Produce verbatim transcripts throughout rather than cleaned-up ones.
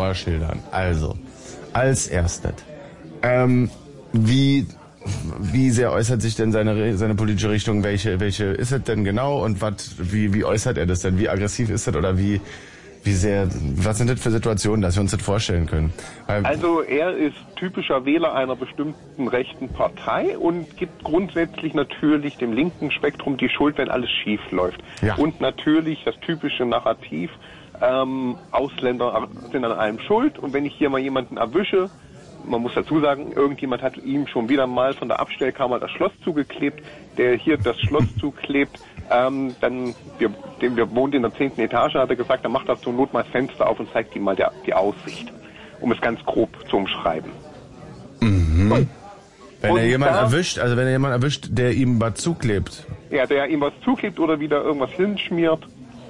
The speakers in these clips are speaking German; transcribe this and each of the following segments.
Horror schildern. Also, als erstes, ähm, wie, wie sehr äußert sich denn seine, seine politische Richtung? Welche, welche ist es denn genau? Und was, wie, wie äußert er das denn? Wie aggressiv ist das oder wie, wie sehr, was sind das für Situationen, dass wir uns das vorstellen können? Weil, also er ist typischer Wähler einer bestimmten rechten Partei und gibt grundsätzlich natürlich dem linken Spektrum die Schuld, wenn alles schief läuft. Ja. Und natürlich das typische Narrativ, ähm, Ausländer sind an allem schuld und wenn ich hier mal jemanden erwische, man muss dazu sagen, irgendjemand hat ihm schon wieder mal von der Abstellkammer das Schloss zugeklebt, der hier das Schloss zuklebt, ähm, dann, wir, dem, wir wohnen in der zehnten Etage, hat er gesagt, dann macht er zur Not mal das Fenster auf und zeigt ihm mal der, die Aussicht, um es ganz grob zu umschreiben. Mhm. Wenn und er jemanden da, erwischt, also wenn er jemanden erwischt, der ihm was zuklebt. Ja, der ihm was zuklebt oder wieder irgendwas hinschmiert.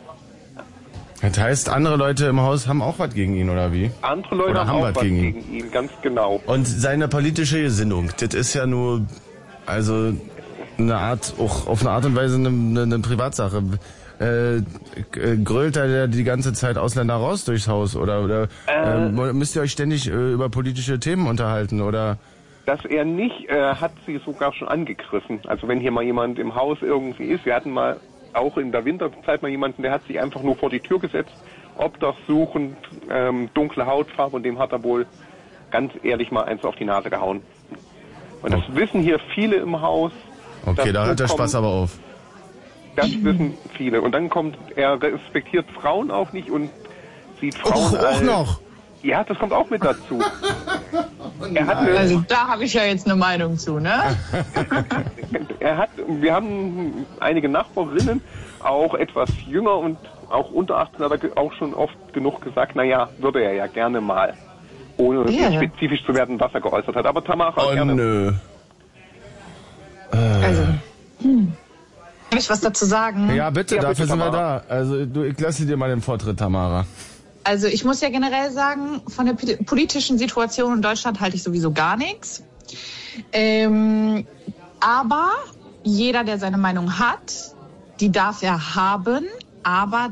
Das heißt, andere Leute im Haus haben auch was gegen ihn, oder wie? Andere Leute oder haben, haben auch was was gegen, gegen ihn. ihn, ganz genau. Und seine politische Gesinnung, das ist ja nur, also eine Art, auch auf eine Art und Weise eine, eine, eine Privatsache. Äh, grölt er die ganze Zeit Ausländer raus durchs Haus oder, oder äh, äh, müsst ihr euch ständig äh, über politische Themen unterhalten oder? Dass er nicht, äh, hat sie sogar schon angegriffen. Also wenn hier mal jemand im Haus irgendwie ist, wir hatten mal auch in der Winterzeit mal jemanden, der hat sich einfach nur vor die Tür gesetzt, obdachsuchend, ähm, dunkle Hautfarbe und dem hat er wohl ganz ehrlich mal eins auf die Nase gehauen. Und das oh. wissen hier viele im Haus. Okay, da hört der Spaß aber auf. Das wissen viele. Und dann kommt, er respektiert Frauen auch nicht und sieht Frauen Och, als... auch noch? Ja, das kommt auch mit dazu. er hat eine, also da habe ich ja jetzt eine Meinung zu, ne? er hat, wir haben einige Nachbarinnen, auch etwas jünger und auch unter achtzehn, hat er auch schon oft genug gesagt, naja, würde er ja gerne mal. Ohne yeah. spezifisch zu werden, was er geäußert hat. Aber Tamara, oh, gerne. Nö. Also, hm. Kann ich was dazu sagen? Ja, bitte, ja, dafür bitte, sind wir da. Also, du, ich lasse dir mal den Vortritt, Tamara. Also, ich muss ja generell sagen, von der politischen Situation in Deutschland halte ich sowieso gar nichts. Ähm, aber jeder, der seine Meinung hat, die darf er haben, aber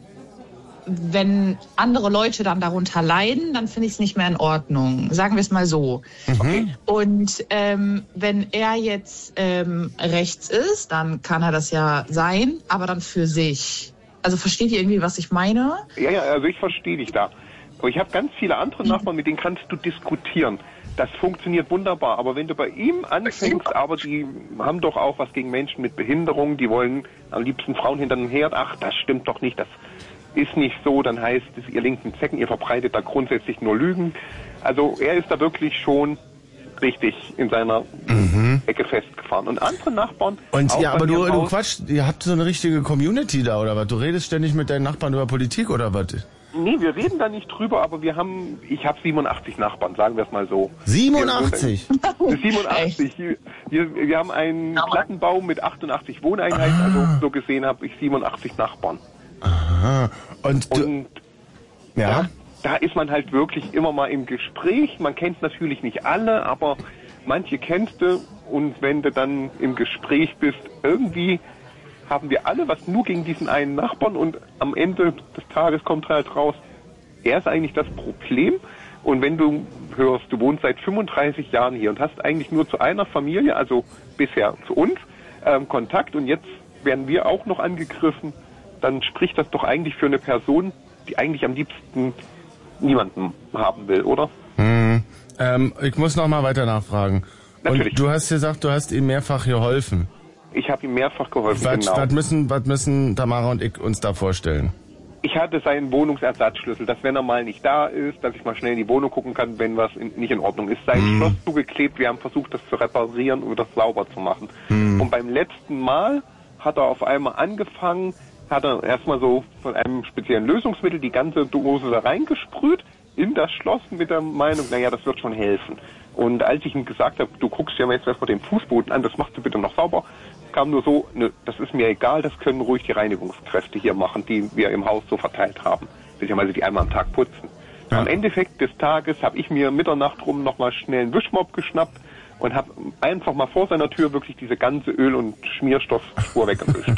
wenn andere Leute dann darunter leiden, dann finde ich es nicht mehr in Ordnung. Sagen wir es mal so. Mhm. Und ähm, wenn er jetzt ähm, rechts ist, dann kann er das ja sein, aber dann für sich. Also versteht ihr irgendwie, was ich meine? Ja, ja, also ich verstehe dich da. Aber ich habe ganz viele andere Nachbarn, mit denen kannst du diskutieren. Das funktioniert wunderbar. Aber wenn du bei ihm anfängst, aber die haben doch auch was gegen Menschen mit Behinderung, die wollen am liebsten Frauen hinter dem Herd, ach, das stimmt doch nicht, das ist nicht so, dann heißt es, ihr linken Zecken, ihr verbreitet da grundsätzlich nur Lügen. Also er ist da wirklich schon richtig in seiner mhm. Ecke festgefahren. Und andere Nachbarn... Und ja, aber du, du Quatsch, ihr habt so eine richtige Community da, oder was? Du redest ständig mit deinen Nachbarn über Politik, oder was? Nee, wir reden da nicht drüber, aber wir haben, ich habe siebenundachtzig Nachbarn, sagen wir es mal so. siebenundachtzig? siebenundachtzig. Wir, wir haben einen Plattenbau mit achtundachtzig Wohneinheiten, ah. also so gesehen habe ich siebenundachtzig Nachbarn. Aha. Und, Und ja? ja, da ist man halt wirklich immer mal im Gespräch. Man kennt natürlich nicht alle, aber manche kennst du. Und wenn du dann im Gespräch bist, irgendwie haben wir alle was nur gegen diesen einen Nachbarn. Und am Ende des Tages kommt halt raus, er ist eigentlich das Problem. Und wenn du hörst, du wohnst seit fünfunddreißig Jahren hier und hast eigentlich nur zu einer Familie, also bisher zu uns, ähm, Kontakt. Und jetzt werden wir auch noch angegriffen. Dann spricht das doch eigentlich für eine Person, die eigentlich am liebsten niemanden haben will, oder? Hm. Ähm, ich muss noch mal weiter nachfragen. Natürlich. Und du hast gesagt, du hast ihm mehrfach geholfen. Ich habe ihm mehrfach geholfen, was, genau. Was müssen, was müssen Tamara und ich uns da vorstellen? Ich hatte seinen Wohnungsersatzschlüssel, dass wenn er mal nicht da ist, dass ich mal schnell in die Wohnung gucken kann, wenn was in, nicht in Ordnung ist. Sein hm. Schloss zugeklebt, wir haben versucht, das zu reparieren oder das sauber zu machen. Hm. Und beim letzten Mal hat er auf einmal angefangen, hat er erstmal so von einem speziellen Lösungsmittel die ganze Dose da reingesprüht, in das Schloss mit der Meinung, naja, das wird schon helfen. Und als ich ihm gesagt habe, du guckst ja jetzt erstmal den Fußboden an, das machst du bitte noch sauber, kam nur so, ne, das ist mir egal, das können ruhig die Reinigungskräfte hier machen, die wir im Haus so verteilt haben, beziehungsweise die einmal am Tag putzen. Ja. Am Endeffekt des Tages habe ich mir Mitternacht rum nochmal schnell einen Wischmopp geschnappt und habe einfach mal vor seiner Tür wirklich diese ganze Öl- und Schmierstoffspur weggewischt.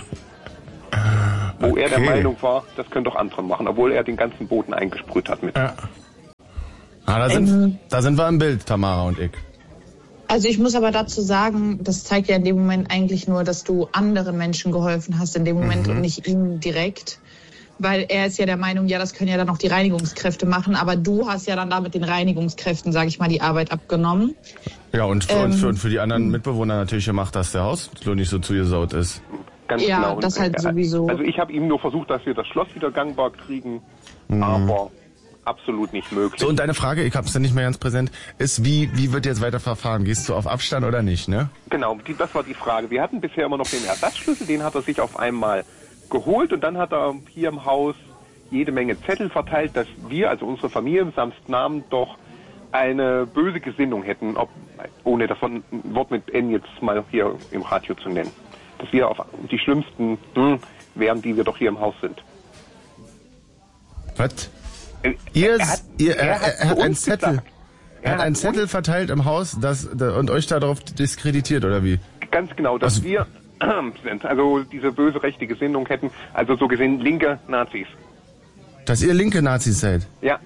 Wo okay. er der Meinung war, das können doch andere machen, obwohl er den ganzen Boden eingesprüht hat mit. Ja. Ah, da sind, Ähm, da sind wir im Bild, Tamara und ich. Also ich muss aber dazu sagen, das zeigt ja in dem Moment eigentlich nur, dass du anderen Menschen geholfen hast in dem Moment Mhm. und nicht ihm direkt. Weil er ist ja der Meinung, ja, das können ja dann auch die Reinigungskräfte machen, aber du hast ja dann da mit den Reinigungskräften, sage ich mal, die Arbeit abgenommen. Ja, und für, Ähm, und für, und für die anderen Mitbewohner natürlich gemacht, dass der Hausflur nicht so zugesaut ist. Ganz Ja, genau. das Und, halt äh, sowieso. Also ich habe ihm nur versucht, dass wir das Schloss wieder gangbar kriegen, aber absolut nicht möglich. So, und deine Frage, ich hab's ja nicht mehr ganz präsent, ist, wie, wie wird jetzt weiter verfahren? Gehst du auf Abstand oder nicht, ne? Genau, die, das war die Frage. Wir hatten bisher immer noch den Ersatzschlüssel, den hat er sich auf einmal geholt und dann hat er hier im Haus jede Menge Zettel verteilt, dass wir, also unsere Familie samt Namen, doch eine böse Gesinnung hätten, ob, ohne das Wort mit N jetzt mal hier im Radio zu nennen. Dass wir auf die schlimmsten hm, wären, die wir doch hier im Haus sind. Was? Äh, Ihr, er hat, ihr, er er, hat er hat zu einen uns Zettel, gesagt, er hat einen Zettel verteilt im Haus, das, da, und euch darauf diskreditiert, oder wie? Ganz genau, dass Also- wir sind, also diese böse rechte Gesinnung hätten, also so gesehen linke Nazis. Dass ihr linke Nazis seid. Ja.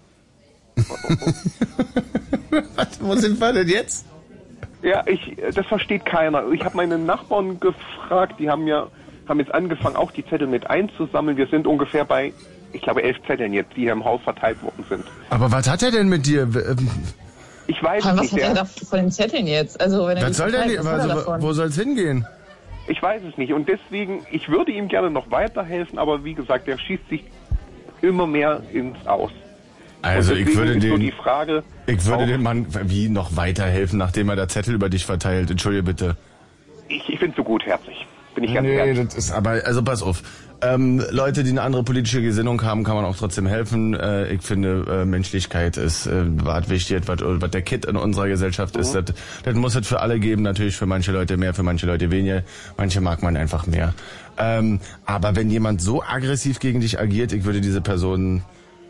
Was, wo sind wir denn jetzt? Ja, ich, das versteht keiner. Ich habe meine Nachbarn gefragt, die haben ja, haben jetzt angefangen, auch die Zettel mit einzusammeln. Wir sind ungefähr bei, ich glaube, elf Zetteln jetzt, die hier im Haus verteilt worden sind. Aber was hat er denn mit dir? Ähm, Ich weiß Aber es was nicht. hat er Ja. da von den Zetteln jetzt? Also wenn er Was die soll der verteilt, nicht? was hat er Also, davon? wo soll's hingehen? Ich weiß es nicht. Und deswegen, ich würde ihm gerne noch weiterhelfen, aber wie gesagt, der schießt sich immer mehr ins Aus. Also Und ich deswegen würde ist so den, die Frage, ich würde auch- dem Mann wie noch weiterhelfen, nachdem er da Zettel über dich verteilt. Entschuldige bitte. ich, ich bin so gutherzig. Bin ich ganz Nee, ehrlich. das ist aber, also pass auf. Ähm, Leute, die eine andere politische Gesinnung haben, kann man auch trotzdem helfen. Äh, ich finde, äh, Menschlichkeit ist äh, was wichtig, was, was der Kit in unserer Gesellschaft ist. Das, das muss es für alle geben, natürlich für manche Leute mehr, für manche Leute weniger. Manche mag man einfach mehr. Ähm, aber wenn jemand so aggressiv gegen dich agiert, ich würde diese Person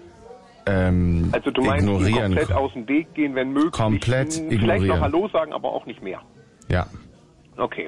ähm, Also du meinst, ihm ignorieren. komplett aus dem Weg gehen, wenn möglich. Komplett Vielleicht noch ignorieren. Hallo sagen, aber auch nicht mehr. Ja. Okay.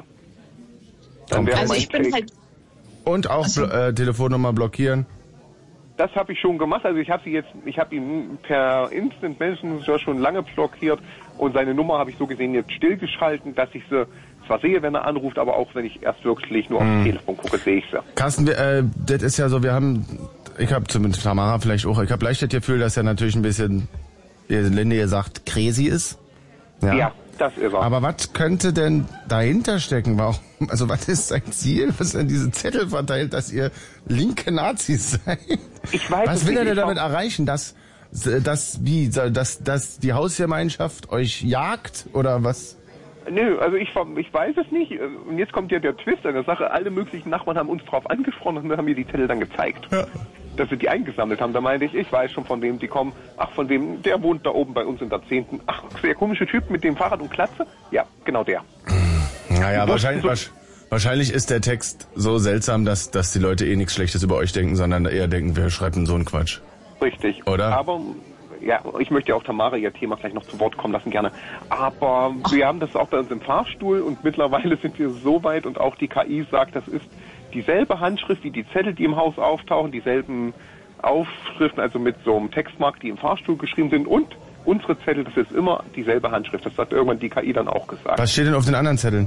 Dann wäre Also mein ich bin Take. halt, Und auch blo- äh, Telefonnummer blockieren. Das habe ich schon gemacht. Also ich habe sie jetzt, ich habe ihn per Instant Messenger schon lange blockiert und seine Nummer habe ich so gesehen jetzt stillgeschalten, dass ich sie zwar sehe, wenn er anruft, aber auch wenn ich erst wirklich nur aufs Telefon gucke, sehe ich sie. Carsten, wir, äh, das ist ja so, wir haben, ich habe zumindest Tamara vielleicht auch, ich habe leicht das Gefühl, dass er natürlich ein bisschen, wie Linde gesagt, crazy ist. Ja, das ist er. Aber was könnte denn dahinter stecken? Warum? Also was ist sein Ziel? Was ist denn diese Zettel verteilt, dass ihr linke Nazis seid? Ich weiß Was es will er nicht. denn Ich damit war- erreichen? Dass, dass, wie, dass, dass die Hausgemeinschaft euch jagt? Oder was? Nö, also ich, ich weiß es nicht. Und jetzt kommt ja der Twist an der Sache. Alle möglichen Nachbarn haben uns drauf angesprochen und haben mir die Zettel dann gezeigt. Ja. Dass sie die eingesammelt haben. Da meinte ich, ich weiß schon, von wem die kommen. Ach, von wem, der wohnt da oben bei uns in der zehnten. Ach, sehr komische Typ mit dem Fahrrad und Klatze. Ja, genau der. Naja, Du wahrscheinlich, wusstest wahrscheinlich ist der Text so seltsam, dass, dass die Leute eh nichts Schlechtes über euch denken, sondern eher denken, wer schreibt denn so einen Quatsch? Richtig. Oder? Aber, ja, ich möchte ja auch Tamara ihr Thema gleich noch zu Wort kommen lassen, gerne. Aber wir haben das auch bei uns im Fahrstuhl und mittlerweile sind wir so weit und auch die K I sagt, das ist dieselbe Handschrift wie die Zettel, die im Haus auftauchen, dieselben Aufschriften, also mit so einem Textmark, die im Fahrstuhl geschrieben sind und unsere Zettel, das ist immer dieselbe Handschrift. Das hat irgendwann die K I dann auch gesagt. Was steht denn auf den anderen Zetteln?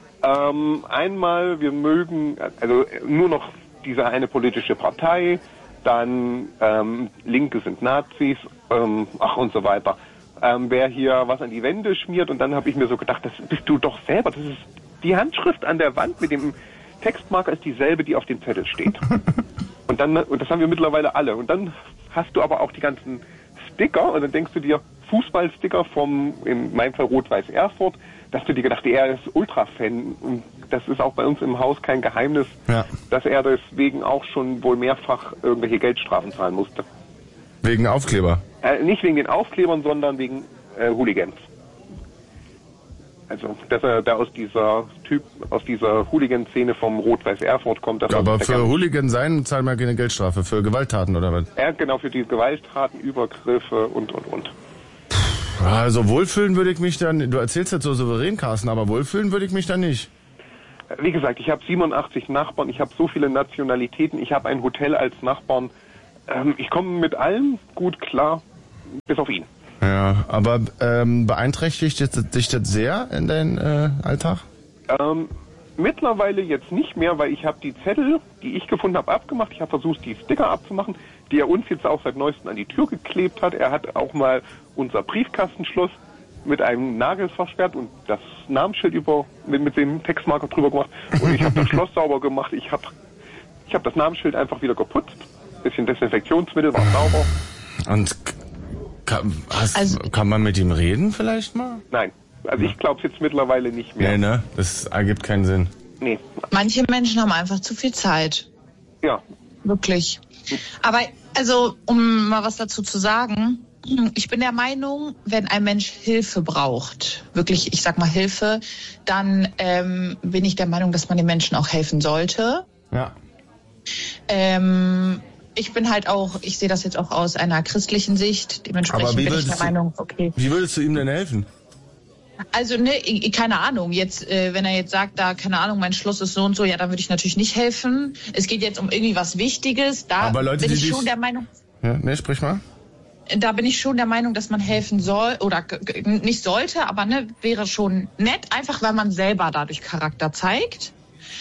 Ähm, einmal, wir mögen, also nur noch diese eine politische Partei, dann ähm, Linke sind Nazis, ähm, ach und so weiter. Ähm, wer hier was an die Wände schmiert und dann habe ich mir so gedacht, das bist du doch selber, das ist die Handschrift an der Wand mit dem Textmarker ist dieselbe, die auf dem Zettel steht. Und dann, und das haben wir mittlerweile alle. Und dann hast du aber auch die ganzen Sticker und dann denkst du dir, Fußballsticker vom, in meinem Fall Rot-Weiß Erfurt, dass du dir gedacht, er ist Ultra-Fan und das ist auch bei uns im Haus kein Geheimnis, Ja. dass er deswegen auch schon wohl mehrfach irgendwelche Geldstrafen zahlen musste. Wegen Aufkleber. Äh, nicht wegen den Aufklebern, sondern wegen äh, Hooligans. Also, dass er da aus dieser Typ, aus dieser Hooligan-Szene vom Rot-Weiß Erfurt kommt. Dass Aber er, für Hooligan sein zahlen wir keine Geldstrafe. Für Gewalttaten oder was? er genau für die Gewalttaten, Übergriffe und, und, und. Also wohlfühlen würde ich mich dann, du erzählst jetzt so souverän, Carsten, aber wohlfühlen würde ich mich dann nicht. Wie gesagt, ich habe siebenundachtzig Nachbarn, ich habe so viele Nationalitäten, ich habe ein Hotel als Nachbarn. Ähm, ich komme mit allem gut klar, bis auf ihn. Ja, aber ähm, beeinträchtigt dich das sehr in deinem äh, Alltag? Ähm, mittlerweile jetzt nicht mehr, weil ich habe die Zettel, die ich gefunden habe, abgemacht. Ich habe versucht, die Sticker abzumachen, die er uns jetzt auch seit neuestem an die Tür geklebt hat. Er hat auch mal unser Briefkastenschloss mit einem Nagel versperrt und das Namensschild über mit, mit dem Textmarker drüber gemacht. Und ich habe das Schloss sauber gemacht. Ich habe ich hab das Namensschild einfach wieder geputzt. Bisschen Desinfektionsmittel, war sauber. Und kann, hast, Also, kann man mit ihm reden vielleicht mal? Nein, also ich glaube es jetzt mittlerweile nicht mehr. Nee, ne? Das ergibt keinen Sinn. Nee. Manche Menschen haben einfach zu viel Zeit. Ja. Wirklich. Aber, also, um mal was dazu zu sagen, ich bin der Meinung, wenn ein Mensch Hilfe braucht, wirklich, ich sag mal Hilfe, dann ähm, bin ich der Meinung, dass man den Menschen auch helfen sollte. Ja. Ähm, ich bin halt auch, ich sehe das jetzt auch aus einer christlichen Sicht, dementsprechend Aber wie bin ich der würdest du- Meinung, okay. Wie würdest du ihm denn helfen? Also, ne, ich- keine Ahnung, jetzt, äh, wenn er jetzt sagt, da, keine Ahnung, mein Schluss ist so und so, ja, dann würde ich natürlich nicht helfen. Es geht jetzt um irgendwie was Wichtiges, da Aber Leute, bin die ich dich- schon der Meinung, Ja, ne, sprich mal. da bin ich schon der Meinung, dass man helfen soll oder g- g- nicht sollte, aber ne, wäre schon nett, einfach weil man selber dadurch Charakter zeigt.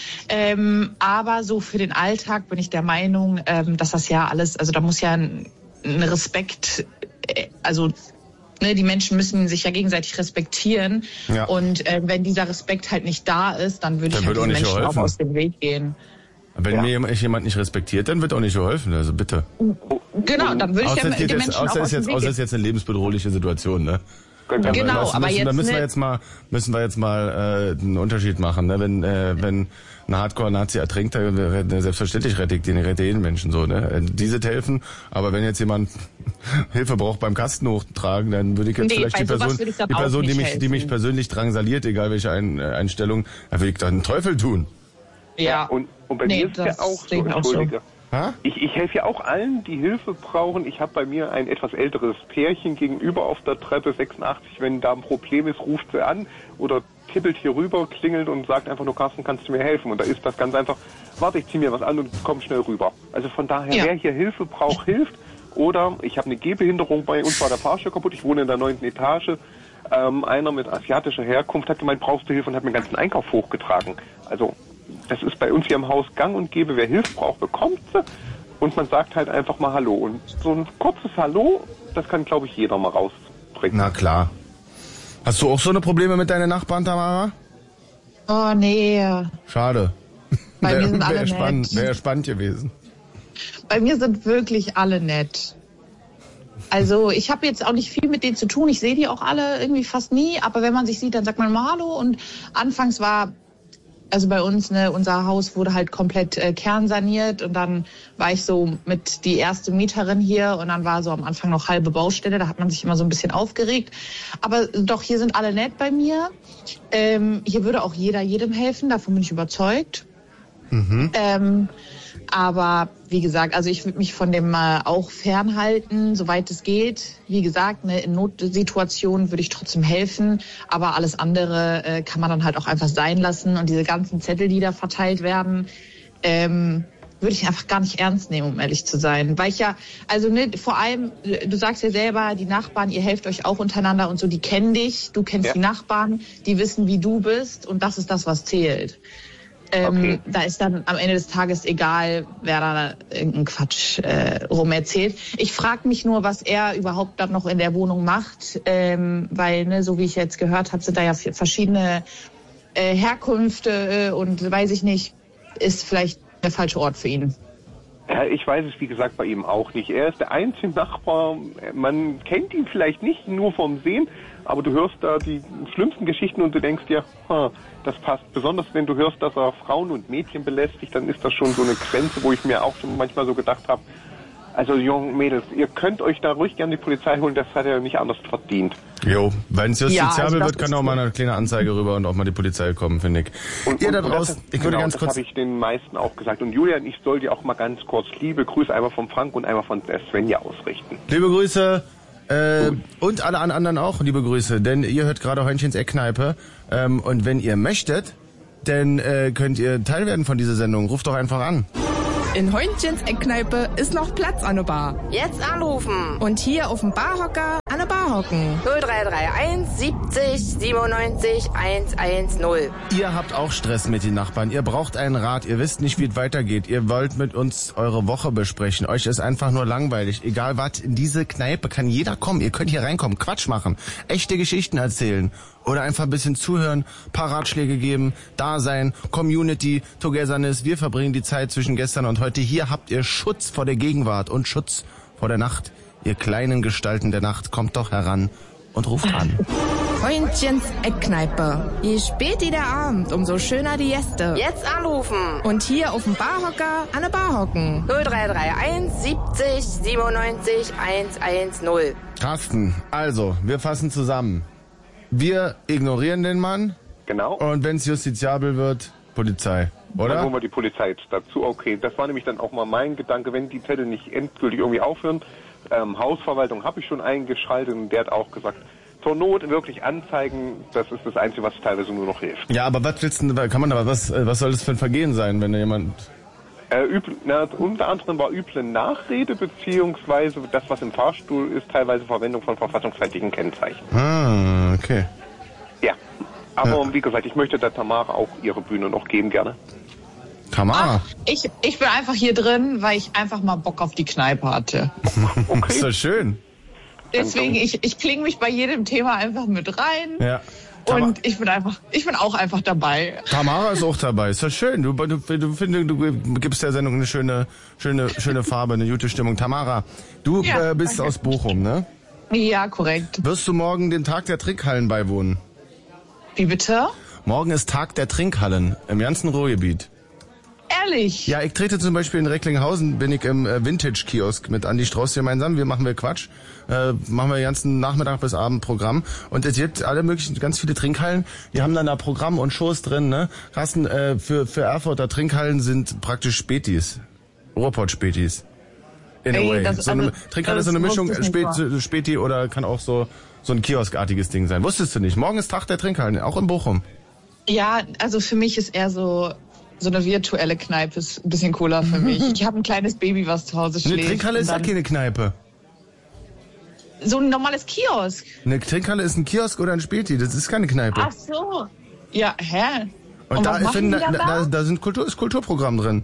Ähm, aber so für den Alltag bin ich der Meinung, ähm, dass das ja alles, also da muss ja ein, ein Respekt, äh, also ne, die Menschen müssen sich ja gegenseitig respektieren. Ja. Und äh, wenn dieser Respekt halt nicht da ist, dann würde Dann ich halt wird auch diesen nicht Menschen auch geholfen. aus dem Weg gehen. Wenn Ja. mir jemand nicht respektiert, dann wird auch nicht geholfen, also bitte. Genau, dann würde ich Außer ja es geht den jetzt, Menschen auch außer aus es dem jetzt, Weg außer gehen. es jetzt eine lebensbedrohliche Situation, ne? Genau, Genau, das aber müssen, jetzt da müssen wir ne- jetzt mal, müssen wir jetzt mal äh, einen Unterschied machen, ne? Wenn, äh, wenn ein Hardcore-Nazi ertrinkt, dann äh, selbstverständlich rette ich den, ich rette jeden Menschen so, ne? Äh, Diese helfen, aber wenn jetzt jemand Hilfe braucht beim Kasten hochtragen, dann würde ich jetzt Nee, vielleicht bei die sowas Person, würde ich dann die auch Person, die nicht mich, die helfen. mich persönlich drangsaliert, egal welche Ein, äh, Einstellung, da würde ich doch einen Teufel tun. Ja, Und, und bei Nee, mir ist ja das auch so, sehe ich auch so. entschuldige. Ha? Ich, ich helfe ja auch allen, die Hilfe brauchen. Ich habe bei mir ein etwas älteres Pärchen gegenüber auf der Treppe, sechsundachtzig. Wenn da ein Problem ist, ruft sie an oder tippelt hier rüber, klingelt und sagt einfach nur, Carsten, kannst du mir helfen? Und da ist das ganz einfach, warte, ich zieh mir was an und komm schnell rüber. Also von daher, Ja. wer hier Hilfe braucht, hilft. Oder ich habe eine Gehbehinderung, bei uns war der Fahrstuhl kaputt, ich wohne in der neunten Etage. Ähm, einer mit asiatischer Herkunft hat gemeint, brauchst du Hilfe und hat mir den ganzen Einkauf hochgetragen. Also das ist bei uns hier im Haus gang und gäbe, wer Hilfe braucht, bekommt sie. Und man sagt halt einfach mal Hallo. Und so ein kurzes Hallo, das kann, glaube ich, jeder mal rausbringen. Na klar. Hast du auch so eine Probleme mit deinen Nachbarn, Tamara? Oh nee, Schade. Bei mir Wär- sind alle wär spannend, nett. Wäre spannend gewesen. bei mir sind wirklich alle nett. Also ich habe jetzt auch nicht viel mit denen zu tun. Ich sehe die auch alle irgendwie fast nie. Aber wenn man sich sieht, dann sagt man mal Hallo. Und anfangs war, also bei uns, ne, unser Haus wurde halt komplett äh, kernsaniert. Und dann war ich so mit die erste Mieterin hier. Und dann war so am Anfang noch halbe Baustelle. Da hat man sich immer so ein bisschen aufgeregt. Aber doch, hier sind alle nett bei mir. Ähm, hier würde auch jeder jedem helfen. Davon bin ich überzeugt. Mhm. Ähm, aber wie gesagt, also ich würde mich von dem äh, auch fernhalten, soweit es geht. Wie gesagt, ne, in Notsituationen würde ich trotzdem helfen, aber alles andere äh, kann man dann halt auch einfach sein lassen. Und diese ganzen Zettel, die da verteilt werden, ähm, würde ich einfach gar nicht ernst nehmen, um ehrlich zu sein. Weil ich ja, also ne, vor allem, du sagst ja selber, die Nachbarn, ihr helft euch auch untereinander und so, die kennen dich, du kennst Ja. die Nachbarn, die wissen, wie du bist und das ist das, was zählt. Ähm, Okay. Da ist dann am Ende des Tages egal, wer da irgendeinen Quatsch äh, rum erzählt. Ich frage mich nur, was er überhaupt dann noch in der Wohnung macht, ähm, weil, ne, so wie ich jetzt gehört habe, sind da ja verschiedene äh, Herkünfte äh, und weiß ich nicht, ist vielleicht der falsche Ort für ihn. Ja, ich weiß es, wie gesagt, bei ihm auch nicht. Er ist der einzige Nachbar, man kennt ihn vielleicht nicht nur vom Sehen, aber du hörst da die schlimmsten Geschichten und du denkst dir, ha, das passt. Besonders wenn du hörst, dass er Frauen und Mädchen belästigt, dann ist das schon so eine Grenze, wo ich mir auch schon manchmal so gedacht habe, also jungen Mädels, ihr könnt euch da ruhig gerne die Polizei holen, das hat er nicht anders verdient. Jo, wenn es justiziabel Ja, also das wird, kann ist auch mal so. eine kleine Anzeige rüber und auch mal die Polizei kommen, finde ich. Und, Ihr und, da und draußen, das, ich würde genau, ganz das kurz... habe ich den meisten auch gesagt. Und Julian, ich soll dir auch mal ganz kurz liebe Grüße einmal von Frank und einmal von der Svenja ausrichten. Liebe Grüße äh, und alle an anderen auch, liebe Grüße, denn ihr hört gerade Heunchen's Eckkneipe ähm, und wenn ihr möchtet, dann äh, könnt ihr Teil werden von dieser Sendung. Ruft doch einfach an. In Heunchen's Eckkneipe ist noch Platz an der Bar. Jetzt anrufen. Und hier auf dem Barhocker an der Bar hocken. null drei drei eins siebzig siebenundneunzig hundertzehn. Ihr habt auch Stress mit den Nachbarn. Ihr braucht einen Rat. Ihr wisst nicht, wie es weitergeht. Ihr wollt mit uns eure Woche besprechen. Euch ist einfach nur langweilig. Egal was, in diese Kneipe kann jeder kommen. Ihr könnt hier reinkommen, Quatsch machen, echte Geschichten erzählen oder einfach ein bisschen zuhören, paar Ratschläge geben, da sein, Community, Togetherness. Wir verbringen die Zeit zwischen gestern und heute. Hier habt ihr Schutz vor der Gegenwart und Schutz vor der Nacht. Ihr kleinen Gestalten der Nacht, kommt doch heran und ruft an. Freundchens Eckkneipe. Je später der Abend, umso schöner die Gäste. Jetzt anrufen. Und hier auf dem Barhocker an der Bar hocken. null drei drei eins siebzig siebenundneunzig hundertzehn. Carsten, also, wir fassen zusammen. Wir ignorieren den Mann. Genau. Und wenn es justiziabel wird, Polizei, oder? Dann holen wir die Polizei jetzt dazu. Okay, das war nämlich dann auch mal mein Gedanke, wenn die Zettel nicht endgültig irgendwie aufhören. Ähm, Hausverwaltung habe ich schon eingeschaltet und der hat auch gesagt, zur Not wirklich anzeigen, das ist das Einzige, was teilweise nur noch hilft. Ja, aber was willst du, kann man aber, was, was soll das für ein Vergehen sein, wenn da jemand... Äh, üble, na, unter anderem war üble Nachrede, beziehungsweise das, was im Fahrstuhl ist, teilweise Verwendung von verfassungsfeindlichen Kennzeichen. Ah, okay. Ja, aber Ja. wie gesagt, ich möchte der Tamara auch ihre Bühne noch geben, gerne. Tamara, Ach, ich, ich bin einfach hier drin, weil ich einfach mal Bock auf die Kneipe hatte. Okay. ist doch schön. Deswegen, ich, ich klinge mich bei jedem Thema einfach mit rein. Ja. Tama- Und ich bin einfach, ich bin auch einfach dabei. Tamara ist auch dabei, ist doch schön. Du, du, du, finde, du gibst der Sendung eine schöne, schöne, schöne Farbe, eine gute Stimmung. Tamara, du Ja, äh, bist danke. aus Bochum, ne? Ja, korrekt. Wirst du morgen den Tag der Trinkhallen beiwohnen? Wie bitte? Morgen ist Tag der Trinkhallen im ganzen Ruhrgebiet. Ehrlich? Ja, ich trete zum Beispiel in Recklinghausen, bin ich im äh, Vintage-Kiosk mit Andi Strauß gemeinsam. Wir machen wir Quatsch, äh, machen wir den ganzen Nachmittag bis Abend Programm. Und es gibt alle möglichen, ganz viele Trinkhallen. Die haben dann da Programm und Shows drin, ne? Carsten, äh, für, für Erfurter Trinkhallen sind praktisch Spätis. Ruhrpott-Spätis. In a Ey, way. das- So eine, also, Trinkhalle ist das so eine Mischung wusste ich nicht Spät, Späti oder kann auch so, so ein kioskartiges Ding sein. Wusstest du nicht? Morgen ist Tag der Trinkhallen, auch in Bochum. Ja, also für mich ist eher so, so eine virtuelle Kneipe ist ein bisschen cooler für mich. Ich habe ein kleines Baby, was zu Hause schläft. Eine Trinkhalle ist ja und dann- keine Kneipe. So ein normales Kiosk. Eine Trinkhalle ist ein Kiosk oder ein Späti, das ist keine Kneipe. Ach so. Ja, hä? Und, da, was ich machen finde, die da, dann da, da? da sind Kultur, ist Kulturprogramm drin.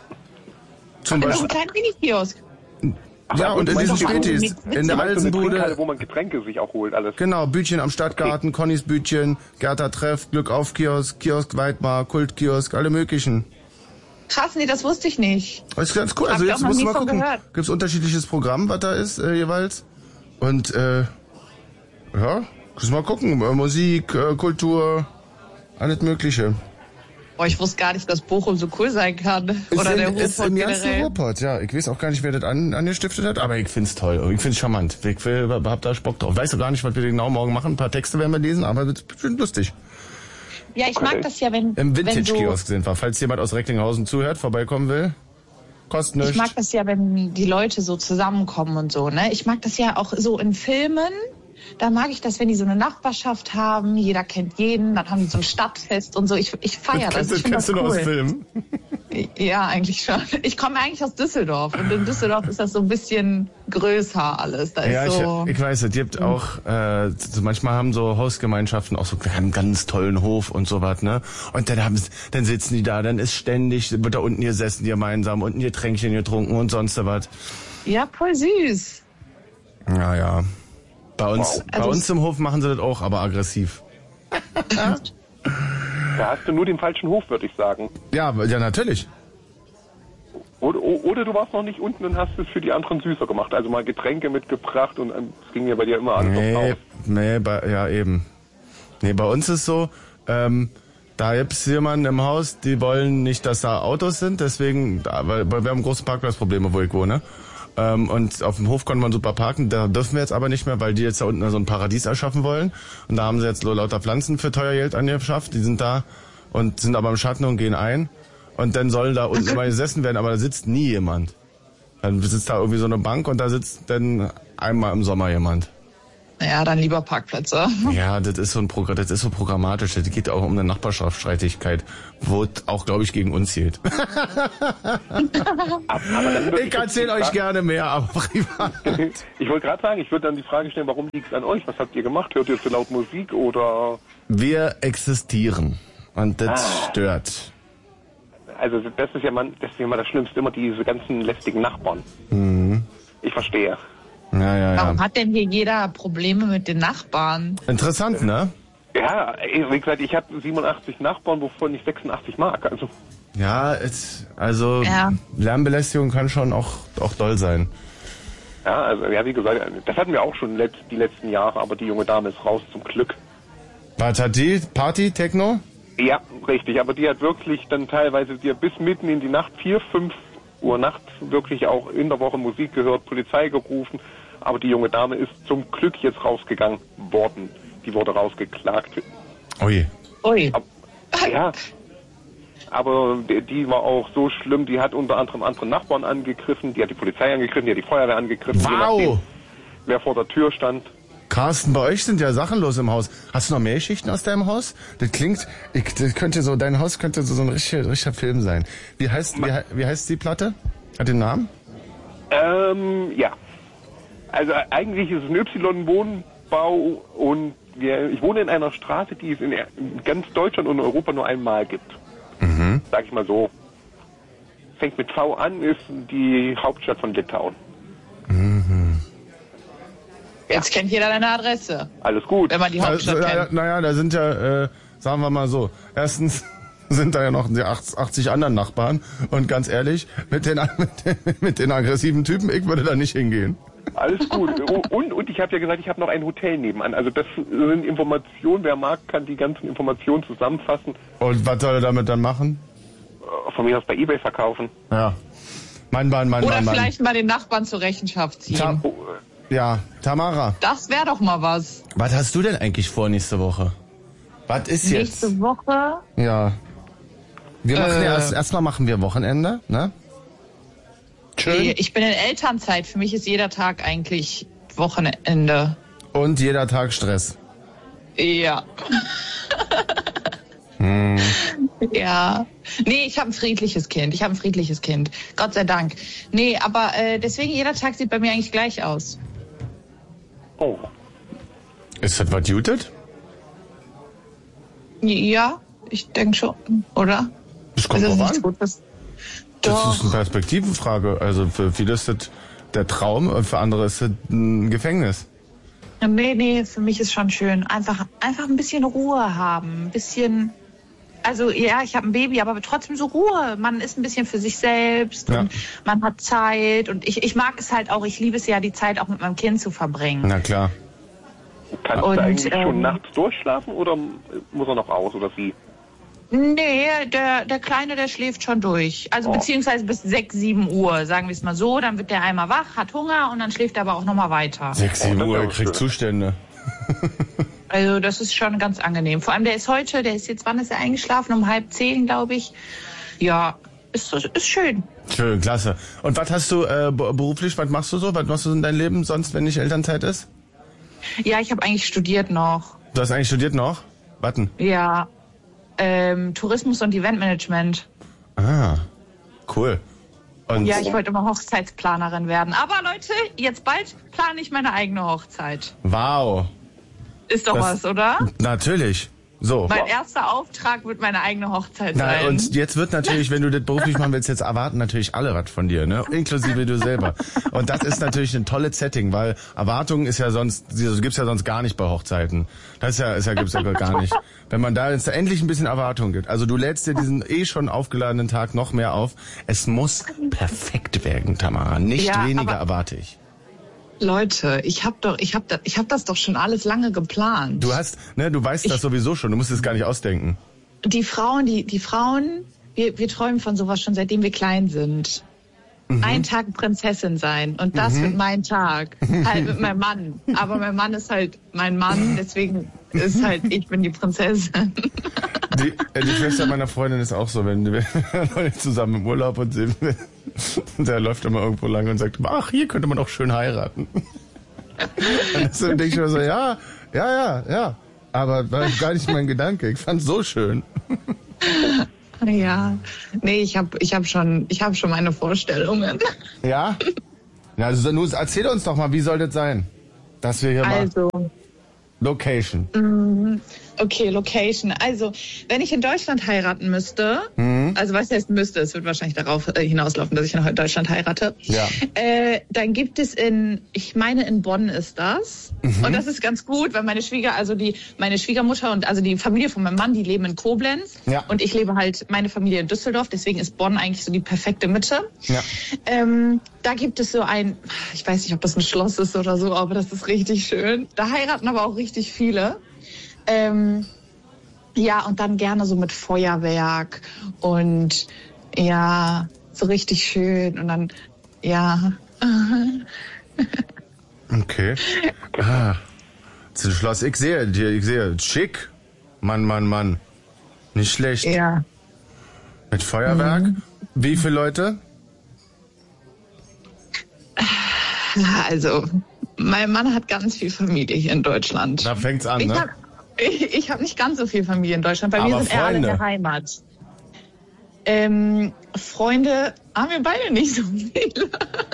Zum Das ist Beispiel. ein kleiner Mini-Kiosk. Ja, und in diesen meinst du, Spätis, mit- mit in der so- So eine Trinkhalle, Alsenbude, wo man Getränke sich auch holt, alles. genau, Bütchen am Stadtgarten, Connys Bütchen, Gerda Treff, Glück auf Kiosk, Kiosk Weidmar, Kultkiosk, alle möglichen. Krass, nee, das wusste ich nicht. Das ist ganz cool. Hab Also ich jetzt auch noch musst du nie mal von gucken. gehört. Gibt's unterschiedliches Programm, was da ist äh, jeweils. Und äh, ja, kannst mal gucken. Äh, Musik, äh, Kultur, alles Mögliche. Boah, ich wusste gar nicht, dass Bochum so cool sein kann. Oder ist der in, ist Ruhrpott im ganzen generell. Ruhrpott, ja. Ich weiß auch gar nicht, wer das an, angestiftet hat, aber ich find's toll. Ich find's charmant. Ich will, hab da Bock drauf. Weißt du gar nicht, was wir genau morgen machen. Ein paar Texte werden wir lesen, aber das ist bestimmt lustig. Ja, ich mag das ja, wenn, Im wenn so, Vintage-Kiosk sind wir. Falls jemand aus Recklinghausen zuhört, vorbeikommen will. Kostet nichts. ich mag das ja, wenn die Leute so zusammenkommen und so, ne? Ich mag das ja auch so in Filmen. Da mag ich das, wenn die so eine Nachbarschaft haben, jeder kennt jeden, dann haben die so ein Stadtfest und so. Ich, ich feiere das. kennst, Ich find kennst das du nur cool. aus Filmen? Ja, eigentlich schon. Ich komme eigentlich aus Düsseldorf und in Düsseldorf ist das so ein bisschen größer alles. Da Ja, ist so, ich, ich weiß, es gibt auch, äh, so manchmal haben so Hausgemeinschaften auch so einen ganz tollen Hof und sowas, ne? Und dann haben, dann sitzen die da, dann ist ständig, wird da unten gesessen gemeinsam und ein Getränkchen getrunken und sonst was. ja, voll süß. Ja, ja. Bei uns, Wow. bei Also uns im Hof machen sie das auch, aber aggressiv. Da hast du nur den falschen Hof, würde ich sagen. Ja, ja, natürlich. Oder, oder du warst noch nicht unten und hast es für die anderen süßer gemacht. Also mal Getränke mitgebracht und ähm, es ging ja bei dir immer alles Nee, aufs Haus. nee, bei, ja eben. Nee, bei uns ist so, ähm, da gibt's jemanden im Haus, die wollen nicht, dass da Autos sind, deswegen, da, weil, weil wir haben große Parkplatzprobleme, wo ich wohne. Ähm, und auf dem Hof konnte man super parken, da dürfen wir jetzt aber nicht mehr, weil die jetzt da unten so ein Paradies erschaffen wollen. Und da haben sie jetzt so lauter Pflanzen für teuer Geld angeschafft, die sind da und sind aber im Schatten und gehen ein. Und dann soll da unten immer gesessen werden, aber da sitzt nie jemand. Dann sitzt da irgendwie so eine Bank und da sitzt dann einmal im Sommer jemand. Naja, dann lieber Parkplätze. Ja, das ist so ein Progr- das ist so programmatisch. Das geht auch um eine Nachbarschaftsstreitigkeit, wo es auch, glaube ich, gegen uns zählt. Ich erzähle euch gerne mehr, aber privat. Ich wollte gerade sagen, ich würde dann die Frage stellen, warum liegt es an euch? Was habt ihr gemacht? Hört ihr zu laut Musik oder? Wir existieren und das ah. stört. Also das ist ja mal, das ist ja mal das Schlimmste, immer diese ganzen lästigen Nachbarn. Mhm. Ich verstehe. Ja, ja, ja. Warum hat denn hier jeder Probleme mit den Nachbarn? Interessant, ne? Ja, wie gesagt, ich habe siebenundachtzig Nachbarn, wovon ich sechsundachtzig mag. Also. Ja, es, also ja. Lärmbelästigung kann schon auch, auch doll sein. Ja, also ja, wie gesagt, das hatten wir auch schon letzt, die letzten Jahre, aber die junge Dame ist raus, zum Glück. Was hat die? Party, Techno? Ja, richtig, aber die hat wirklich dann teilweise dir bis mitten in die Nacht, vier, fünf Uhr nachts, wirklich auch in der Woche Musik gehört, Polizei gerufen, aber die junge Dame ist zum Glück jetzt rausgegangen worden. Die wurde rausgeklagt. Ui. Ui. Aber, ja, aber die, die war auch so schlimm, die hat unter anderem andere Nachbarn angegriffen, die hat die Polizei angegriffen, die hat die Feuerwehr angegriffen, wow. Je nachdem, wer vor der Tür stand. Carsten, bei euch sind ja Sachen los im Haus. Hast du noch mehr Geschichten aus deinem Haus? Das klingt, ich, das könnte so, dein Haus könnte so, so ein richtiger, richtiger Film sein. Wie heißt, wie, wie heißt die Platte? Hat den Namen? Ähm, ja. Also eigentlich ist es ein Y-Wohnbau und wir, ich wohne in einer Straße, die es in, in ganz Deutschland und Europa nur einmal gibt. Mhm. Sag ich mal so. Fängt mit V an, ist die Hauptstadt von Litauen. Mhm. Jetzt kennt jeder deine Adresse. Alles gut. Wenn man die Hauptstadt also, kennt. Naja, da sind ja, äh, sagen wir mal so, erstens sind da ja noch die achtzig anderen Nachbarn und ganz ehrlich, mit den, mit den, mit den aggressiven Typen, ich würde da nicht hingehen. Alles gut. Und, und ich habe ja gesagt, ich habe noch ein Hotel nebenan. Also das sind Informationen, wer mag, kann die ganzen Informationen zusammenfassen. Und was soll er damit dann machen? Von mir aus bei eBay verkaufen. Ja. Mein Mann, mein Oder Mann, mein vielleicht mal den Nachbarn zur Rechenschaft ziehen. Ta- ja, Tamara. Das wäre doch mal was. Was hast du denn eigentlich vor nächste Woche? Was ist jetzt? Nächste Woche? Ja. Wir machen Äh. ja erst, erstmal machen wir Wochenende, ne? Schön. Ich bin in Elternzeit. Für mich ist jeder Tag eigentlich Wochenende. Und jeder Tag Stress. Ja. Hm. Ja. Nee, ich habe ein friedliches Kind. Ich habe ein friedliches Kind. Gott sei Dank. Nee, aber äh, deswegen jeder Tag sieht bei mir eigentlich gleich aus. Oh. Ist das was Jutet? Ja, ich denke schon, oder? Das kommt Also, drauf nichts an. Gutes. Das Doch. ist eine Perspektivenfrage. Also für viele ist das der Traum und für andere ist das ein Gefängnis. Nee, nee, für mich ist schon schön. Einfach, einfach ein bisschen Ruhe haben. Ein bisschen, also ja, ich habe ein Baby, aber trotzdem so Ruhe. Man ist ein bisschen für sich selbst Ja. und man hat Zeit. Und ich, ich mag es halt auch, ich liebe es ja, die Zeit auch mit meinem Kind zu verbringen. Na klar. Kannst Und, du eigentlich ähm, schon nachts durchschlafen oder muss er noch aus oder sie? Nee, der, der Kleine, der schläft schon durch. Also Oh. beziehungsweise bis sechs, sieben Uhr, sagen wir es mal so. Dann wird der einmal wach, hat Hunger und dann schläft er aber auch nochmal weiter. Sechs, Oh, sieben das ist Uhr, aber ihr kriegt schön. Zustände. Also das ist schon ganz angenehm. Vor allem der ist heute, der ist jetzt, wann ist er eingeschlafen? Um halb zehn, glaube ich. Ja, ist, ist schön. Schön, klasse. Und was hast du äh, be- beruflich, was machst du so? Was machst du in deinem Leben sonst, wenn nicht Elternzeit ist? Ja, ich habe eigentlich studiert noch. Du hast eigentlich studiert noch? Warten. Ja, ähm, Tourismus und Eventmanagement. Ah, cool. Und Ja, ich wollte immer Hochzeitsplanerin werden. Aber Leute, jetzt bald plane ich meine eigene Hochzeit. wow. Ist doch Das- was, oder? Natürlich. So. Mein erster Auftrag wird meine eigene Hochzeit Na, sein. und jetzt wird natürlich, wenn du das beruflich machen willst, jetzt erwarten natürlich alle was von dir, ne? Inklusive du selber. Und das ist natürlich ein tolles Setting, weil Erwartungen ist ja sonst, das gibt's ja sonst gar nicht bei Hochzeiten. Das ist ja, ist ja, gibt's ja gar nicht. Wenn man da jetzt endlich ein bisschen Erwartung gibt. Also du lädst dir diesen eh schon aufgeladenen Tag noch mehr auf. Es muss perfekt werden, Tamara. Nicht Ja, weniger aber- erwarte ich. Leute, ich habe doch, ich habe das, ich habe das doch schon alles lange geplant. Du hast, ne, du weißt das Ich- sowieso schon. Du musst es gar nicht ausdenken. Die Frauen, die, die Frauen, wir, wir träumen von sowas schon seitdem wir klein sind. Ein Tag Prinzessin sein. Und das wird mein Tag. Halt mit meinem Mann. Aber mein Mann ist halt mein Mann, deswegen ist halt, ich bin die Prinzessin. Die, äh, die Schwester meiner Freundin ist auch so, wenn wir neulich zusammen im Urlaub und sie, der läuft immer irgendwo lang und sagt, ach, hier könnte man doch schön heiraten. Und deswegen denke ich mir so, ja, ja, ja, ja. Aber war gar nicht mein Gedanke. Ich fand's so schön. Ja, nee, ich habe ich hab schon, ich hab schon meine Vorstellungen. Ja? Na, also nun erzähl uns doch mal, wie soll das sein? Dass wir hier Also, mal... Location. okay, Location. Also, wenn ich in Deutschland heiraten müsste, mhm. also was heißt müsste, es wird wahrscheinlich darauf äh, hinauslaufen, dass ich in Deutschland heirate, ja. äh, dann gibt es in, ich meine in Bonn ist das, mhm. und das ist ganz gut, weil meine Schwieger, also die, meine Schwiegermutter und also die Familie von meinem Mann, die leben in Koblenz, ja. und ich lebe halt, meine Familie in Düsseldorf, deswegen ist Bonn eigentlich so die perfekte Mitte. Ja. Ähm, da gibt es so ein, ich weiß nicht, ob das ein Schloss ist oder so, aber das ist richtig schön. Da heiraten aber auch richtig viele. Ähm, ja, und dann gerne so mit Feuerwerk und ja, so richtig schön und dann, ja. Okay. Ah, zum Schloss, ich sehe, ich sehe, schick. Mann, Mann, Mann. Nicht schlecht. Ja. Mit Feuerwerk? Mhm. Wie viele Leute? Also, mein Mann hat ganz viel Familie hier in Deutschland. Da fängt's an, ich ne? Hab, ich ich habe nicht ganz so viel Familie in Deutschland, bei Aber mir sind eher alle in Freunde? der Heimat. Ähm, Freunde haben wir beide nicht so viele.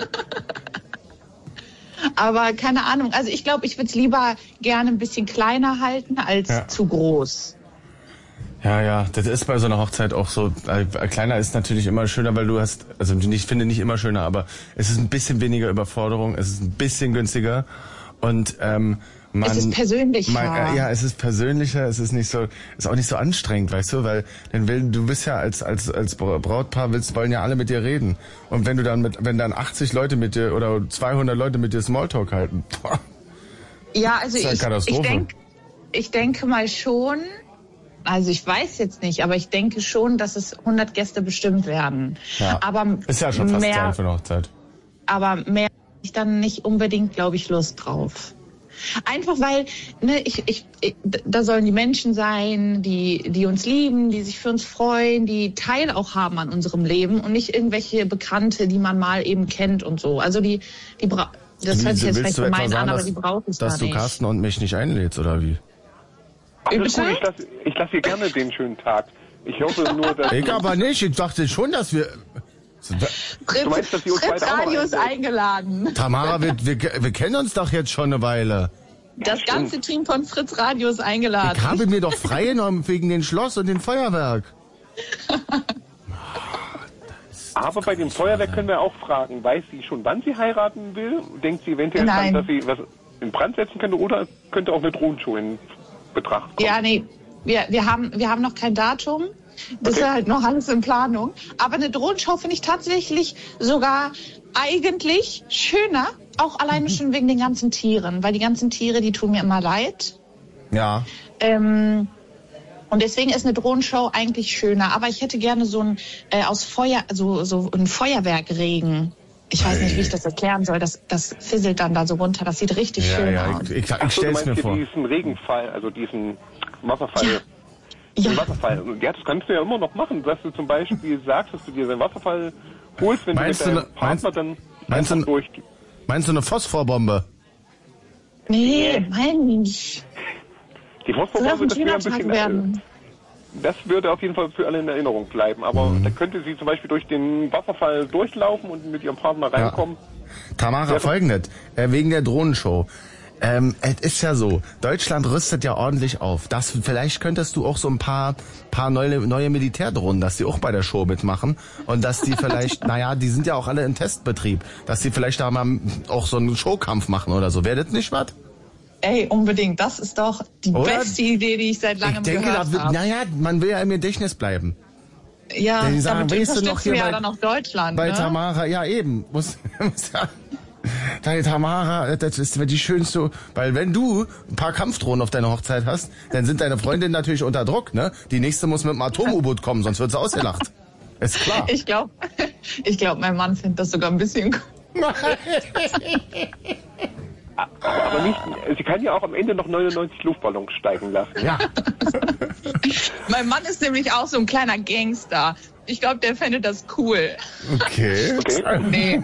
Aber keine Ahnung, also ich glaube, ich würde es lieber gerne ein bisschen kleiner halten als ja. zu groß. Ja, ja, das ist bei so einer Hochzeit auch so. Äh, kleiner ist natürlich immer schöner, weil du hast, also ich finde nicht immer schöner, aber es ist ein bisschen weniger Überforderung, es ist ein bisschen günstiger und ähm, man, es ist persönlicher. Man, äh, ja, es ist persönlicher, es ist nicht so, ist auch nicht so anstrengend, weißt du, weil denn will, du bist ja als als als Brautpaar willst, wollen ja alle mit dir reden und wenn du dann mit, wenn dann achtzig Leute mit dir oder zweihundert Leute mit dir Smalltalk halten, boah, ja, also ist ja ich ich denke, ich denke mal schon. Also ich weiß jetzt nicht, aber ich denke schon, dass es hundert Gäste bestimmt werden. Ja. Aber ist ja schon fast mehr, Zeit für eine Hochzeit. Aber mehr habe ich dann nicht unbedingt, glaube ich, Lust drauf. Einfach weil, ne, ich, ich, ich, da sollen die Menschen sein, die, die uns lieben, die sich für uns freuen, die Teil auch haben an unserem Leben und nicht irgendwelche Bekannte, die man mal eben kennt und so. Also die, die Bra- das hört sich jetzt vielleicht gemein an, aber die brauche ich gar nicht. Dass du Carsten und mich nicht einlädst, oder wie? Alles gut, ich lasse ich lass hier gerne den schönen Tag. Ich hoffe nur, dass... Ich aber nicht, ich dachte schon, dass wir... Fritz, du meinst, dass die uns Fritz beide auch Radio ist einlädt? eingeladen. Tamara, wir, wir, wir kennen uns doch jetzt schon eine Weile. Das ganze Team von Fritz Radio ist eingeladen. Ich habe mir doch freigenommen wegen den Schloss und dem Feuerwerk. Aber bei dem Feuerwerk können wir auch fragen, weiß sie schon, wann sie heiraten will? Denkt sie eventuell Nein. dran, dass sie was in Brand setzen könnte oder könnte auch eine Drohnenshow in Betracht kommen? Ja, nee, wir, wir, haben, wir haben noch kein Datum. Das Okay. ist halt noch alles in Planung. Aber eine Drohnenshow finde ich tatsächlich sogar eigentlich schöner, auch alleine schon wegen den ganzen Tieren. Weil die ganzen Tiere, die tun mir immer leid. Ja. Ähm, und deswegen ist eine Drohnenshow eigentlich schöner. Aber ich hätte gerne so ein äh, aus Feuer, so, so ein Feuerwerkregen. Ich weiß nicht, wie ich das erklären soll. Das, das fisselt dann da so runter. Das sieht richtig Ja, schön ja, aus. ich, ich, ich Ach so, du stell's meinst mir hier vor. diesen Regenfall, also diesen Wasserfall. Ja. Ja. Den Wasserfall. Ja, das kannst du ja immer noch machen, dass du zum Beispiel sagst, dass du dir den Wasserfall holst, wenn Meinst du du mit deinem ne- Partner meinst- dann meinst du einfach ne- durch... Meinst du eine Phosphorbombe? Nee, Mensch. Die Soll Phosphorbrause, ein das wäre ein Tag bisschen... werden. Äh, das würde auf jeden Fall für alle in Erinnerung bleiben. Aber Mhm. da könnte sie zum Beispiel durch den Wasserfall durchlaufen und mit ihrem Partner reinkommen. Tamara, Ja. folgendes, äh, wegen der Drohnenshow. Ähm, es ist ja so, Deutschland rüstet ja ordentlich auf. Das, vielleicht könntest du auch so ein paar, paar neue, neue Militärdrohnen, dass die auch bei der Show mitmachen und dass die vielleicht, naja, die sind ja auch alle in Testbetrieb, dass die vielleicht da mal auch so einen Showkampf machen oder so. Wäre das nicht was? Ey, unbedingt. Das ist doch die Oder? beste Idee, die ich seit Ich langem denke, gehört da, wird- habe. naja, man will ja im Gedächtnis bleiben. Ja, Wenn die sagen, damit weißt du noch unterstützen hier wir ja bei- dann auch Deutschland. Bei ne? Tamara, ja eben, muss, muss ja, deine Tamara, das ist die schönste, weil wenn du ein paar Kampfdrohnen auf deiner Hochzeit hast, dann sind deine Freundinnen natürlich unter Druck, ne? Die nächste muss mit einem Atom-U-Boot kommen, sonst wird sie ausgelacht. Ist klar. Ich glaube, ich glaub, mein Mann findet das sogar ein bisschen cool. Aber nicht, sie kann ja auch am Ende noch neunundneunzig Luftballons steigen lassen. Ja. Mein Mann ist nämlich auch so ein kleiner Gangster. Ich glaube, der fände das cool. Okay. Okay. Nee.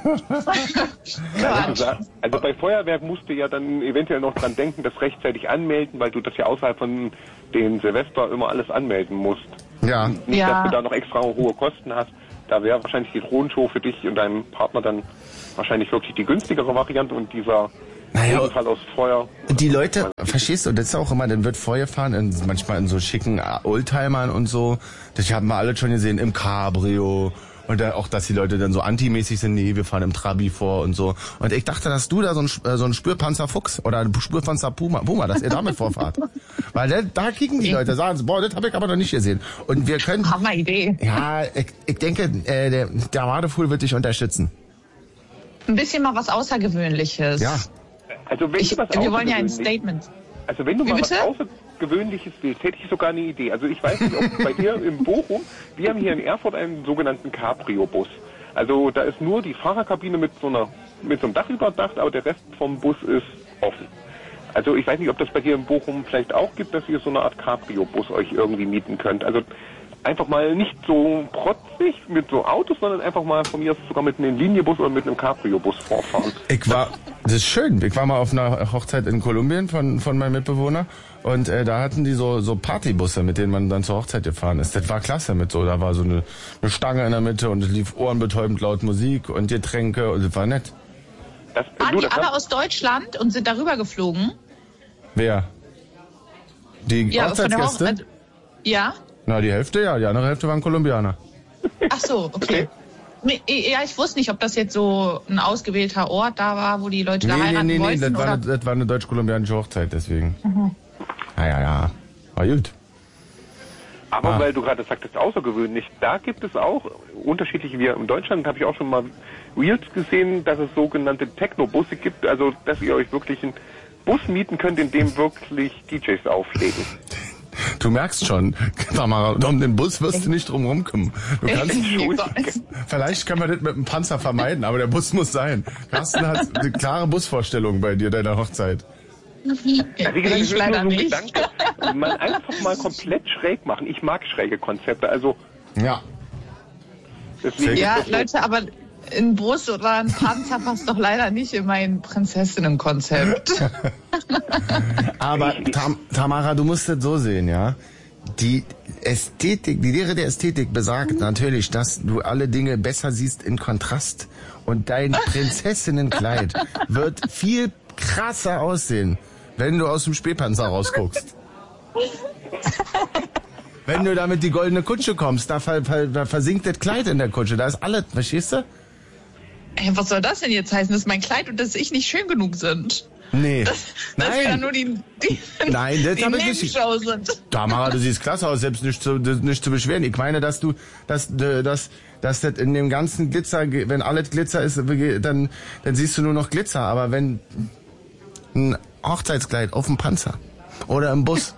Also, also bei Feuerwerk musst du ja dann eventuell noch dran denken, das rechtzeitig anmelden, weil du das ja außerhalb von den Silvester immer alles anmelden musst. Ja. Nicht, Ja. dass du da noch extra hohe Kosten hast. Da wäre wahrscheinlich die Drohnenshow für dich und deinen Partner dann wahrscheinlich wirklich die günstigere Variante und dieser Naja, Fall aus Feuer. die Leute, verstehst du, das ist auch immer, dann wird Feuer fahren, in, manchmal in so schicken Oldtimern und so. Das haben wir alle schon gesehen, im Cabrio. Und da auch, dass die Leute dann so antimäßig sind, nee, wir fahren im Trabi vor und so. Und ich dachte, dass du da so ein, so ein Spürpanzer Fuchs oder ein Spürpanzer Puma, Puma, dass ihr damit vorfahrt. Weil da, da kicken die Leute, sagen sie, boah, das habe ich aber noch nicht gesehen. Und wir können... Hammer Idee. Ja, ich, ich denke, äh, der, der Wadefuhl wird dich unterstützen. Ein bisschen mal was Außergewöhnliches. Ja. Also wenn Ich, du was wir wollen ja ein Außergewöhnliches- Statement. Also wenn du Wie mal was bitte? Außergewöhnliches willst, hätte ich sogar eine Idee. Also ich weiß nicht, ob bei dir in Bochum, wir haben hier in Erfurt einen sogenannten Cabrio-Bus. Also da ist nur die Fahrerkabine mit so einer mit so einem Dach überdacht, aber der Rest vom Bus ist offen. Also ich weiß nicht, ob das bei dir in Bochum vielleicht auch gibt, dass ihr so eine Art Cabrio-Bus euch irgendwie mieten könnt. Also einfach mal nicht so protzig mit so Autos, sondern einfach mal von mir aus sogar mit einem Linienbus oder mit einem Cabrio-Bus vorfahren. Ich war, das ist schön. Ich war mal auf einer Hochzeit in Kolumbien von von meinem Mitbewohner und äh, da hatten die so so Partybusse, mit denen man dann zur Hochzeit gefahren ist. Das war klasse mit so, da war so eine, eine Stange in der Mitte und es lief ohrenbetäubend laut Musik und Getränke und das war nett. Das, Waren du, die das alle hast- aus Deutschland und sind darüber geflogen? Wer? Die Ja, von der Hochzeitsgäste? Hochzeit. Ja? Na, die Hälfte ja, die andere Hälfte waren Kolumbianer. Ach so, okay. Nee, Ja, ich wusste nicht, ob das jetzt so ein ausgewählter Ort da war, wo die Leute da Nee, nee, heiraten nee, nee, wollten. das war, oder? eine, das war eine deutsch-kolumbianische Hochzeit, deswegen. Ja, ja, ja. War gut. Aber Ah. weil du gerade sagtest, außergewöhnlich, da gibt es auch unterschiedliche, wie in Deutschland habe ich auch schon mal Reels gesehen, dass es sogenannte Techno-Busse gibt, also dass ihr euch wirklich einen Bus mieten könnt, in dem wirklich D Js auflegen. Du merkst schon, Tamara, um den Bus wirst du nicht drum rumkommen. Du kannst, vielleicht können wir das mit dem Panzer vermeiden, aber der Bus muss sein. Carsten hat eine klare Busvorstellung bei dir, deiner Hochzeit. Ja, wie gesagt, ich es ist leider nur so ein nicht. Gedanke, man einfach mal komplett schräg machen. Ich mag schräge Konzepte, also Ja. deswegen Ja, ist das so. Leute, aber ein Bus oder ein Panzer passt doch leider nicht in mein Prinzessinnenkonzept. Aber Tam Tamara, du musst es so sehen, ja. Die Ästhetik, die Lehre der Ästhetik besagt natürlich, dass du alle Dinge besser siehst in Kontrast. Und dein Prinzessinnenkleid wird viel krasser aussehen, wenn du aus dem Spähpanzer rausguckst. Wenn du da mit die goldene Kutsche kommst, da, ver ver da versinkt das Kleid in der Kutsche. Da ist alles, verstehst du? Ey, was soll das denn jetzt heißen, dass mein Kleid und dass ich nicht schön genug sind? Nee. Das ja Nein. nur die, die, Nein, das die hab ich nicht. Nebenshow sind. Tamara, du siehst klasse aus, selbst nicht zu, nicht zu beschweren. Ich meine, dass du, dass, dass, dass das in dem ganzen Glitzer, wenn alles Glitzer ist, dann, dann siehst du nur noch Glitzer. Aber wenn ein Hochzeitskleid auf dem Panzer oder im Bus.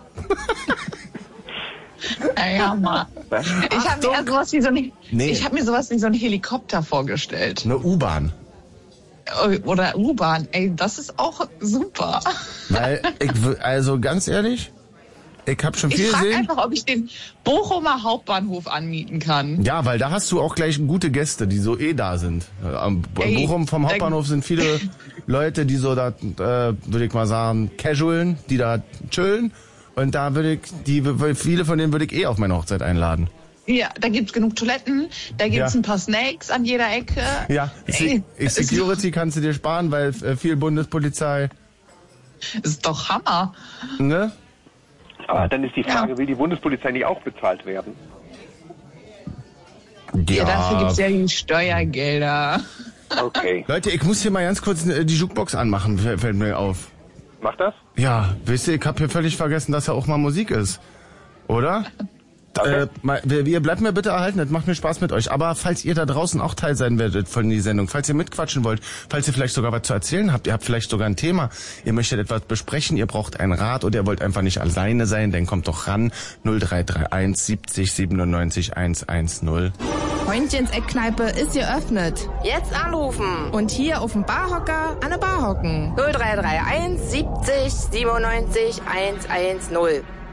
Ja, ja, mal. Was? Ich habe mir eher sowas wie so ein, Nee. ich habe mir sowas wie so ein Helikopter vorgestellt. Eine U-Bahn. Oder U-Bahn. Ey, das ist auch super. Weil, ich, w- also ganz ehrlich, ich habe schon Ich viel frage gesehen. einfach, ob ich den Bochumer Hauptbahnhof anmieten kann. Ja, weil da hast du auch gleich gute Gäste, die so eh da sind. Am Ey, Bochum vom da- Hauptbahnhof sind viele Leute, die so da, äh, würde ich mal sagen, casualen, die da chillen. Und da würde ich, die, viele von denen würde ich eh auf meine Hochzeit einladen. Ja, da gibt's genug Toiletten, da gibt's Ja. ein paar Snakes an jeder Ecke. Ja, Ey, Se- Security kannst du dir sparen, weil äh, viel Bundespolizei, ist doch Hammer. ne? Aber dann ist die Frage, Ja. will die Bundespolizei nicht auch bezahlt werden? Ja, dafür gibt's ja die Steuergelder. Okay. Leute, ich muss hier mal ganz kurz äh, die Jukebox anmachen, fällt fällt mir auf. Mach das? Ja, wisst ihr, ich habe hier völlig vergessen, dass ja auch mal Musik ist. Oder? Äh, mal, wir, wir bleibt mir bitte erhalten, das macht mir Spaß mit euch. Aber falls ihr da draußen auch Teil sein werdet von der Sendung, falls ihr mitquatschen wollt, falls ihr vielleicht sogar was zu erzählen habt, ihr habt vielleicht sogar ein Thema, ihr möchtet etwas besprechen, ihr braucht einen Rat oder ihr wollt einfach nicht alleine sein, dann kommt doch ran, null drei drei eins siebzig siebenundneunzig hundertzehn. Freundchens Eckkneipe ist geöffnet. Jetzt anrufen. Und hier auf dem Barhocker an der Bar hocken. null drei drei eins siebzig siebenundneunzig hundertzehn.